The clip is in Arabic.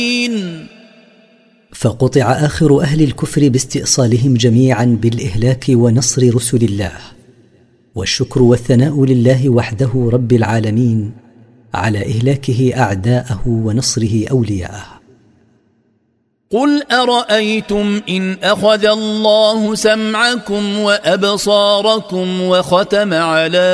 فقطع آخر أهل الكفر باستئصالهم جميعا بالإهلاك ونصر رسل الله. والشكر والثناء لله وحده رب العالمين على إهلاكه أعداءه ونصره أولياءه. قل أرأيتم إن أخذ الله سمعكم وأبصاركم وختم على